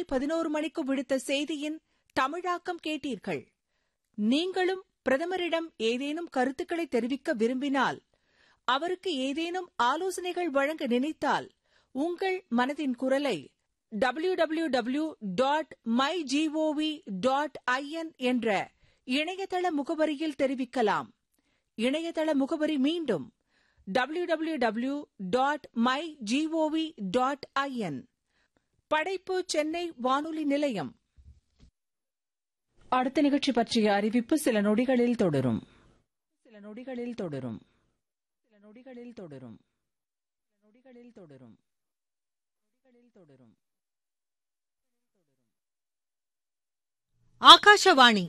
காலை 11 மணிக்கு விடுத்த செய்தியின் தமிழாக்கம் கேட்டீர்கள். நீங்களும் பிரதமரிடம் ஏதேனும் கருத்துக்களை தெரிவிக்க விரும்பினால், அவருக்கு ஏதேனும் ஆலோசனைகள் வழங்க நினைத்தால், உங்கள் மனதின் குரலை www.mygov.in என்ற இணையதள முகவரியில் தெரிவிக்கலாம். இணையதள முகவரி மீண்டும் www.mygov.in. படைப்பு சென்னை வானொலி நிலையம். அடுத்த நிகழ்ச்சி பற்றிய அறிவிப்பு சில நொடிகளில் தொடரும். ஆகாஷவாணி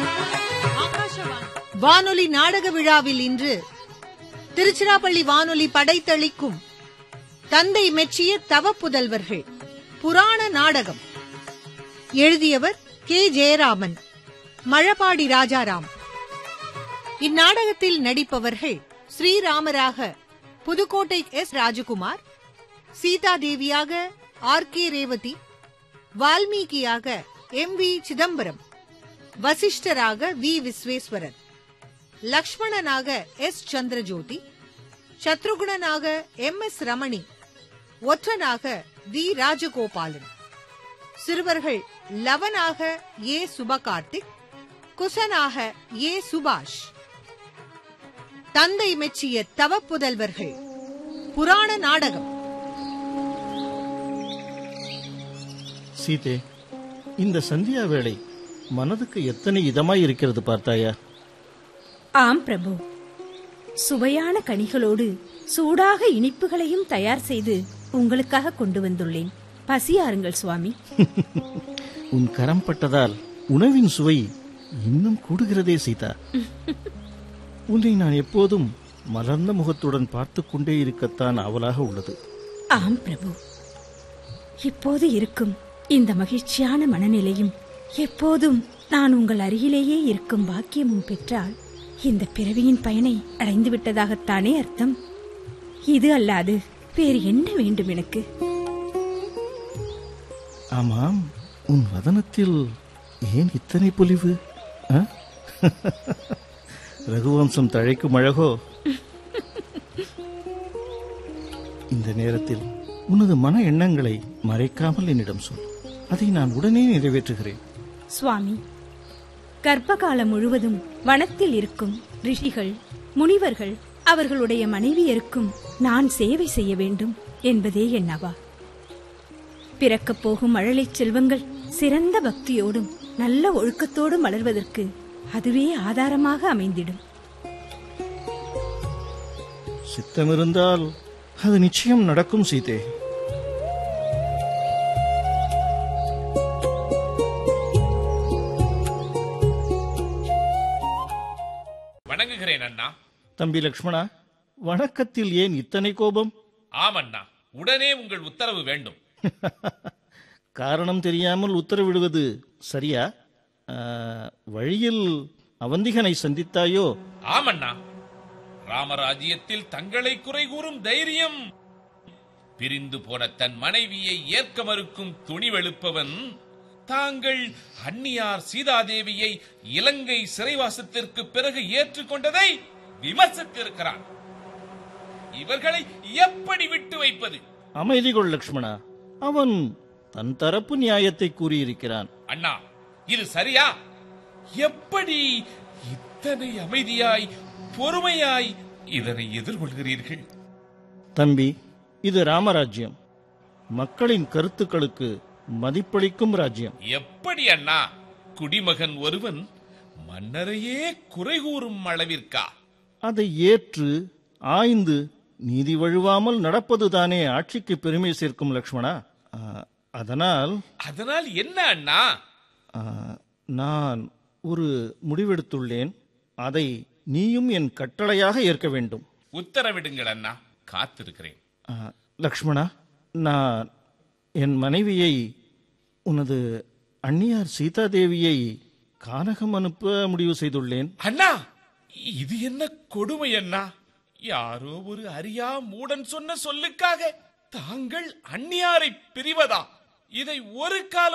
வானொலி நாடக விழாவில் இன்று திருச்சிராப்பள்ளி வானொலி படைத்தளிக்கும் தந்தை மெச்சிய தவப்புதல்வர்கள் புராண நாடகம். எழுதியவர் K. Jayaraman, Mazhapadi Rajaram. இந்நாடகத்தில் நடிப்பவர்கள் ஸ்ரீராமராக Pudukkottai S. Rajakumar, சீதாதேவியாக R. K. Revathi, வால்மீகியாக M. We. Chidambaram, வசிஷ்டராக we. Visweswaran, லக்ஷ்மணனாக S. Chandrajothi, சத்ருகுணனாக M. S. Ramani, ஒற்றனாக we. Rajagopalan. சிறுவர்கள் லவனாக ஏ. சுபகார்த்திக், குசனாக ஏ. சுபாஷ். தந்தை மெச்சிய தவப்புதல்வர்கள் புராண நாடகம். சீதே, இந்த சந்தியா வேளை மனதுக்கு எத்தனை இதமாய் இருக்கிறது பார்த்தாயா? ஆம் பிரபு, சுவையான கனிகளோடு சூடாக இனிப்புகளையும் தயார் செய்து உங்களுக்காக கொண்டு வந்துள்ளேன். பசியாருங்கள் சுவாமி. உன் கரம் பட்டதால் உணவின் சுவை இன்னும் கூடுகிறதே சீதா. உன்னை நான் எப்போதும் மலர்ந்த முகத்துடன் பார்த்து கொண்டே இருக்கத்தான் அவலாக உள்ளது. ஆம் பிரபு, இப்போது இருக்கும் இந்த மகிழ்ச்சியான மனநிலையும் எப்போதும் நான் உங்கள் அருகிலேயே இருக்கும் பாக்கியமும் பெற்றால் இந்த பிறவியின் பயனை அடைந்து விட்டதாகத்தானே அர்த்தம். இது அல்லாது வேறு என்ன வேண்டும் எனக்கு? ஆமாம், உன் வதனத்தில் ஏன் இத்தனை பொலிவு? ரகுவம்சம் தழைக்கும் அழகோ? இந்த நேரத்தில் உனது மன எண்ணங்களை மறைக்காமல் என்னிடம் சொல். அதை நான் உடனே நிறைவேற்றுகிறேன். சுவாமி, கர்ப்பகாலம் முழுவதும் வனத்தில் இருக்கும் ரிஷிகள், முனிவர்கள், அவர்களுடைய மனைவியருக்கும் நான் சேவை செய்ய வேண்டும் என்பதே என்னவா? பிறக்கப் போகும் மழலைச் செல்வங்கள் சிறந்த பக்தியோடும் நல்ல ஒழுக்கத்தோடும் வளர்வதற்கு அதுவே ஆதாரமாக அமைந்திடும். சித்தமிருந்தால் அது நிச்சயம் நடக்கும் சீதே. வணங்குகிறேன் அண்ணா. தம்பி லக்ஷ்மணா, வணக்கத்தில் ஏன் இத்தனை கோபம்? ஆமண்ணா, உடனே உங்கள் உத்தரவு வேண்டும். காரணம் தெரியாமல் உத்தரவிடுவது சரியா? வழியில் அவந்திகனை சந்தித்தாயோ? ஆமண்ணா, ராமராஜ்யத்தில் தங்களை குறை கூறும் தைரியம், பிரிந்து போன தன் மனைவியை ஏற்க மறுக்கும் துணிவெழுப்பவன் தாங்கள் அன்னியார் சீதாதேவியை இலங்கை சிறைவாசத்திற்கு பிறகு ஏற்றுக்கொண்டதை விமர்சித்திருக்கிறான். இவர்களை எப்படி விட்டு வைப்பது? அமைதி கொள் லக்ஷ்மணா, அவன் தன் தரப்பு நியாயத்தை கூறியிருக்கிறான். அண்ணா, இது சரியா? எப்படி இத்தனை அமைதியாய் பொறுமையாய் இதனை எதிர்கொள்கிறீர்கள்? தம்பி, இது ராமராஜ்யம், மக்களின் கருத்துக்களுக்கு மதிப்பளிக்கும் ராஜ்யம். எப்படி அண்ணா? குடிமகன் ஒருவன் மன்னரையே குறை கூறும் அளவிற்கா? அதை ஏற்று ஆய்ந்து நீதி வழுவாமல் நடப்பதுதானே ஆட்சிக்கு பெருமை சேர்க்கும் லக்ஷ்மணா. அதனால் என்ன அண்ணா? நான் ஒரு முடிவெடுத்துள்ளேன். அதை நீயும் என் கட்டளையாக ஏற்க வேண்டும். உத்தரவிடுங்கள் அண்ணா, காத்திருக்கிறேன். லக்ஷ்மணா, நான் என் மனைவியை, உனது அன்னியார் சீதாதேவியை கானகம் அனுப்ப முடிவு செய்துள்ளேன். அண்ணா, இது என்ன கொடுமை அண்ணா? யாரோ ஒரு அறியா மூடன் சொன்ன சொல்லுக்காக தாங்கள் அன்னியாரை பிரிவதா? இதை ஒரு காலம்